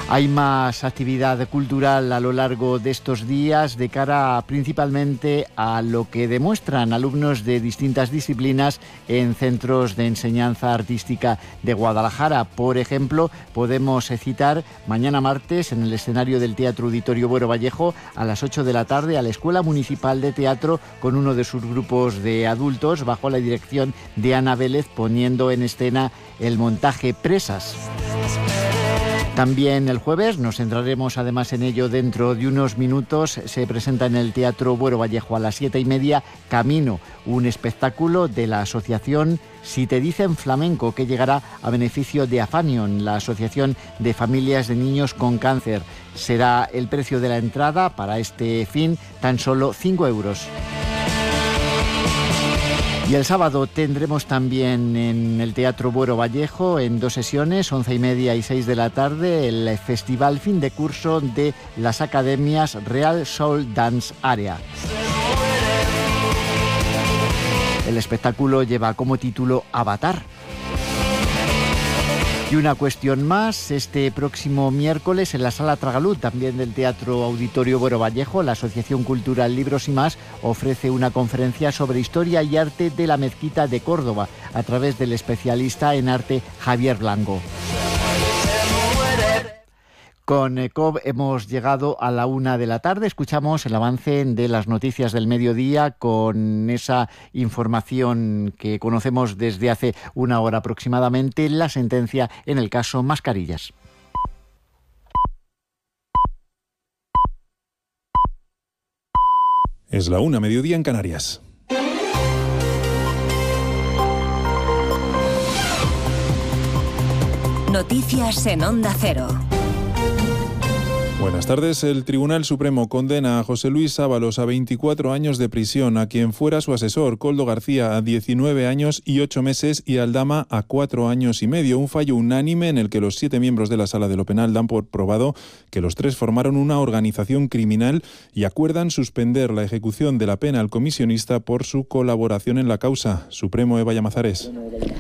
Hay más actividad cultural a lo largo de estos días de cara principalmente a lo que demuestran alumnos de distintas disciplinas en centros de enseñanza artística de Guadalajara. Por ejemplo, podemos citar mañana martes en el escenario del Teatro Auditorio Buero Vallejo a las 8 de la tarde a la Escuela Municipal de Teatro con uno de sus grupos de adultos bajo la dirección de Ana Vélez, poniendo en escena el montaje Presas. También el jueves, nos centraremos además en ello dentro de unos minutos, se presenta en el Teatro Buero Vallejo a las 7:30 Camino, un espectáculo de la asociación Si te dicen flamenco, que llegará a beneficio de Afanion, la Asociación de Familias de Niños con Cáncer. Será el precio de la entrada para este fin tan solo 5 euros. Y el sábado tendremos también en el Teatro Buero Vallejo, en 2 sesiones, 11:30 y 6 de la tarde, el festival fin de curso de las academias Real Soul Dance Area. El espectáculo lleva como título Avatar. Y una cuestión más, este próximo miércoles en la Sala Tragaluz, también del Teatro Auditorio Buero Vallejo, la Asociación Cultural Libros y Más ofrece una conferencia sobre historia y arte de la Mezquita de Córdoba a través del especialista en arte Javier Blanco. Con COP hemos llegado a la 1 de la tarde. Escuchamos el avance de las noticias del mediodía con esa información que conocemos desde hace una hora aproximadamente, la sentencia en el caso Mascarillas. Es la 1, mediodía en Canarias. Noticias en Onda Cero. Buenas tardes. El Tribunal Supremo condena a José Luis Ábalos a 24 años de prisión, a quien fuera su asesor, Koldo García, a 19 años y 8 meses y Aldama a 4 años y medio. Un fallo unánime en el que los 7 miembros de la Sala de lo Penal dan por probado que los 3 formaron una organización criminal y acuerdan suspender la ejecución de la pena al comisionista por su colaboración en la causa. Supremo, Eva Llamazares.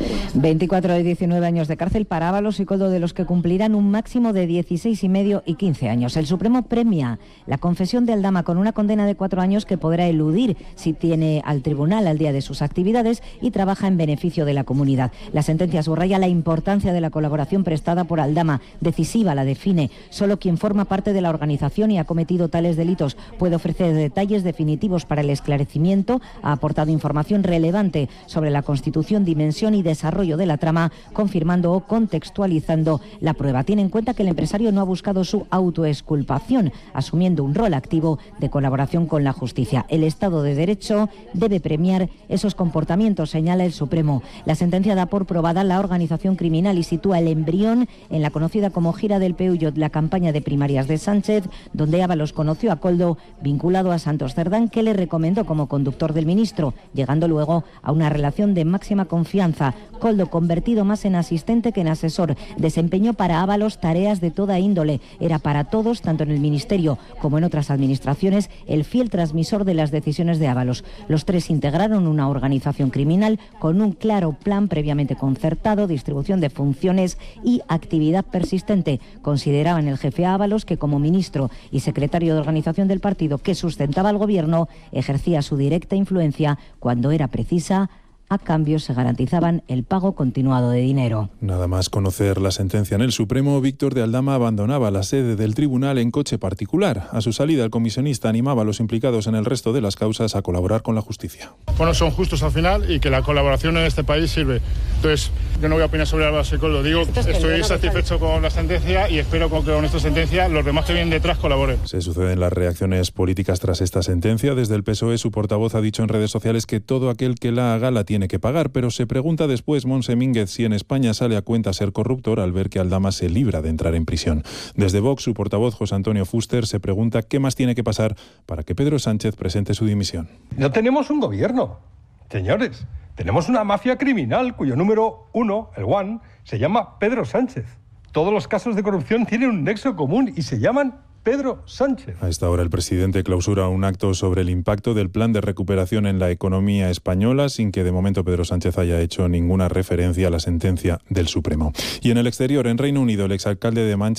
24 y 19 años de cárcel para Ábalos y Koldo, de los que cumplirán un máximo de 16 y medio y 15 años. El Supremo premia la confesión de Aldama con una condena de 4 años que podrá eludir si tiene al tribunal al día de sus actividades y trabaja en beneficio de la comunidad. La sentencia subraya la importancia de la colaboración prestada por Aldama. Decisiva la define. Solo quien forma parte de la organización y ha cometido tales delitos puede ofrecer detalles definitivos para el esclarecimiento. Ha aportado información relevante sobre la constitución, dimensión y desarrollo de la trama, confirmando o contextualizando la prueba. Tiene en cuenta que el empresario no ha buscado su autoexculpación, asumiendo un rol activo de colaboración con la justicia. El Estado de Derecho debe premiar esos comportamientos, señala el Supremo. La sentencia da por probada la organización criminal y sitúa el embrión en la conocida como gira del Peullo, la campaña de primarias de Sánchez, donde Ábalos conoció a Koldo vinculado a Santos Cerdán, que le recomendó como conductor del ministro, llegando luego a una relación de máxima confianza. Koldo, convertido más en asistente que en asesor, desempeñó para Ábalos tareas de toda índole. Era para todos, tanto en el Ministerio como en otras administraciones, el fiel transmisor de las decisiones de Ábalos. Los 3 integraron una organización criminal con un claro plan previamente concertado, distribución de funciones y actividad persistente. Consideraban el jefe Ábalos que, como ministro y secretario de organización del partido que sustentaba al gobierno, ejercía su directa influencia cuando era precisa. A cambio se garantizaban el pago continuado de dinero. Nada más conocer la sentencia en el Supremo, Víctor de Aldama abandonaba la sede del tribunal en coche particular. A su salida, el comisionista animaba a los implicados en el resto de las causas a colaborar con la justicia. Bueno, son justos al final y que la colaboración en este país sirve. Entonces, yo no voy a opinar sobre Ábalos y Koldo. Digo, estoy satisfecho con la sentencia y espero que con esta sentencia los demás que vienen detrás colaboren. Se suceden las reacciones políticas tras esta sentencia. Desde el PSOE, su portavoz ha dicho en redes sociales que todo aquel que la haga la tiene que pagar, pero se pregunta después Montse Mínguez si en España sale a cuenta ser corruptor al ver que Aldama se libra de entrar en prisión. Desde Vox, su portavoz José Antonio Fuster se pregunta qué más tiene que pasar para que Pedro Sánchez presente su dimisión. No tenemos un gobierno, señores. Tenemos una mafia criminal cuyo número 1, el One, se llama Pedro Sánchez. Todos los casos de corrupción tienen un nexo común y se llaman Pedro Sánchez. A esta hora el presidente clausura un acto sobre el impacto del plan de recuperación en la economía española, sin que de momento Pedro Sánchez haya hecho ninguna referencia a la sentencia del Supremo. Y en el exterior, en Reino Unido, el exalcalde de Manchester